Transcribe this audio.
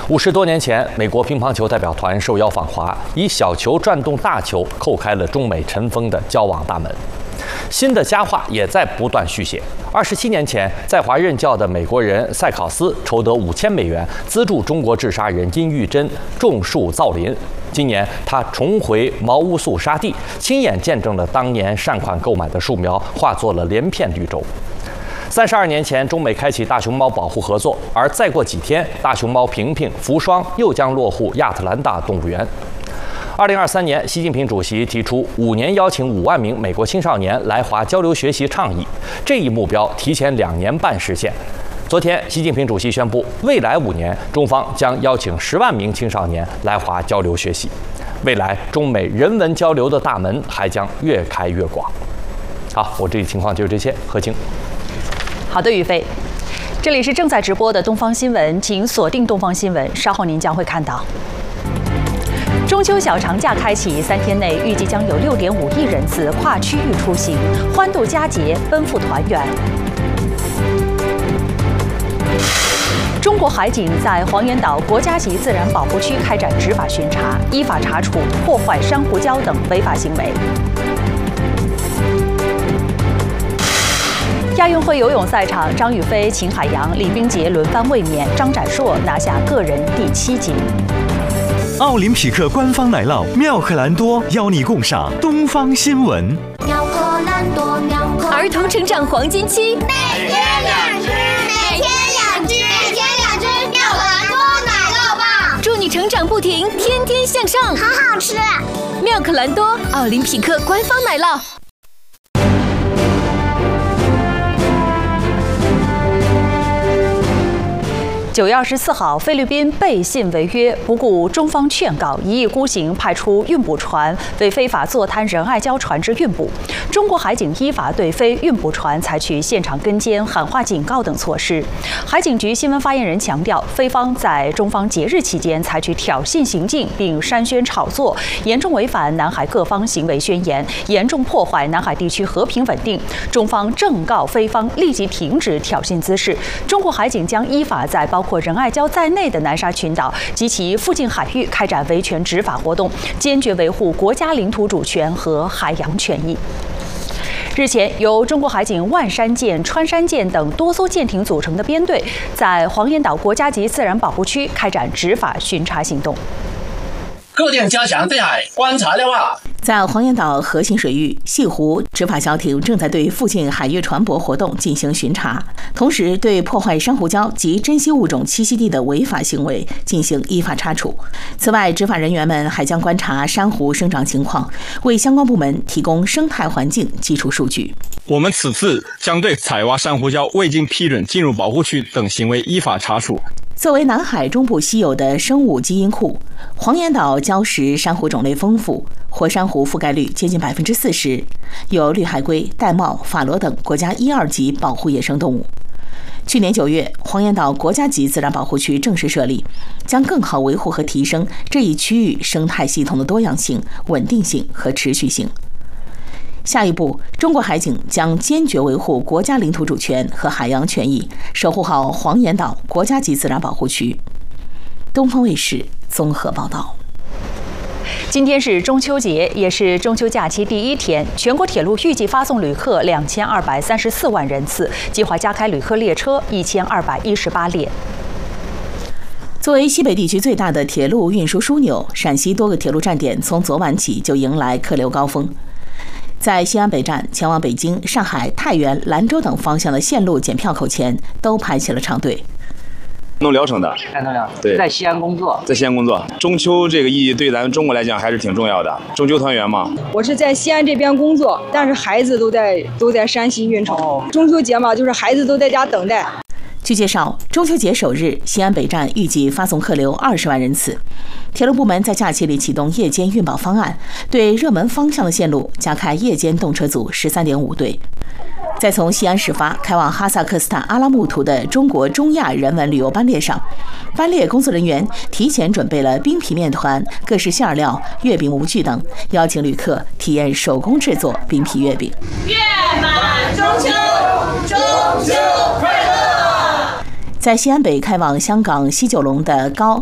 50多年前，美国乒乓球代表团受邀访华，以小球转动大球，叩开了中美尘封的交往大门。新的佳话也在不断续写。27年前，在华任教的美国人塞考斯筹得5000美元，资助中国治沙人殷玉珍种树造林。今年，他重回茅屋宿沙地，亲眼见证了当年善款购买的树苗化作了连片绿洲。32年前，中美开启大熊猫保护合作，而再过几天，大熊猫平平、福双又将落户亚特兰大动物园。2023年，习近平主席提出5年邀请5万名美国青少年来华交流学习倡议，这一目标提前2年半实现。昨天，习近平主席宣布，未来5年，中方将邀请10万名青少年来华交流学习。未来，中美人文交流的大门还将越开越广。好，我这里情况就是这些，何晴。 好的，宇飞，这里是正在直播的东方新闻，请锁定东方新闻，稍后您将会看到。中秋小长假开启，3天内预计将有6.5亿人次跨区域出行，欢度佳节，奔赴团圆。中国海警在黄岩岛国家级自然保护区开展执法巡查，依法查处破坏珊瑚礁等违法行为。亚运会游泳赛场，张雨霏、秦海洋、李冰洁轮番卫冕，张展硕拿下个人第7金。 奥林匹克官方奶酪妙可蓝多邀你共赏东方新闻。 妙可蓝多，妙可儿童成长黄金期， 每天2只，每天2只，每天2只妙可蓝多奶酪棒， 祝你成长不停，天天向上， 好好吃。 妙可蓝多，奥林匹克官方奶酪。 9月24号，菲律宾背信违约，不顾中方劝告，一意孤行，派出运补船为非法坐滩仁爱礁船只运补。中国海警依法对非运补船采取现场跟监、喊话警告等措施。海警局新闻发言人强调，菲方在中方节日期间采取挑衅行径，并煽宣炒作，严重违反南海各方行为宣言，严重破坏南海地区和平稳定。中方正告菲方立即停止挑衅滋事。中国海警将依法在包括仁爱礁在内的南沙群岛及其附近海域开展维权执法活动，坚决维护国家领土主权和海洋权益。日前，由中国海警万山舰、穿山舰等多艘舰艇组成的编队，在黄岩岛国家级自然保护区开展执法巡查行动。 各店加强对海观察瞭望。 在黄岩岛核心水域西湖，执法小艇正在对附近海域船舶活动进行巡查，同时对破坏珊瑚礁及珍稀物种栖息地的违法行为进行依法查处。此外，执法人员们还将观察珊瑚生长情况，为相关部门提供生态环境基础数据。 我们此次将对采挖珊瑚礁未经批准进入保护区等行为依法查处。 作为南海中部稀有的生物基因库，黄岩岛礁石珊瑚种类丰富，活珊瑚覆盖率接近40%，有绿海龟、玳瑁、法螺等国家1、2级保护野生动物。去年9月，黄岩岛国家级自然保护区正式设立，将更好维护和提升这一区域生态系统的多样性、稳定性和持续性。下一步，中国海警将坚决维护国家领土主权和海洋权益，守护好黄岩岛国家级自然保护区。东方卫视综合报道。 今天是中秋节，也是中秋假期第1天。全国铁路预计发送旅客2234万人次，计划加开旅客列车1218列。 作为西北地区最大的铁路运输枢纽，陕西多个铁路站点从昨晚起就迎来客流高峰。在西安北站前往北京、上海、太原、兰州等方向的线路检票口前，都排起了长队。 弄聊城的，对， 在西安工作， 中秋这个意义对咱们中国来讲还是挺重要的，中秋团圆嘛。 我是在西安这边工作，但是孩子都在山西运城。中秋节嘛，就是孩子都在家等待。 据介绍，中秋节首日，西安北站预计发送客流20万人次。铁路部门在假期里启动夜间运保方案，对热门方向的线路加开夜间动车组13.5队。在从西安始发开往哈萨克斯坦阿拉木图的中国中亚人文旅游班列上，班列工作人员提前准备了冰皮面团、各式馅料、月饼模具等，邀请旅客体验手工制作冰皮月饼。 月满中秋，中秋快乐！ 在西安北开往香港西九龙的高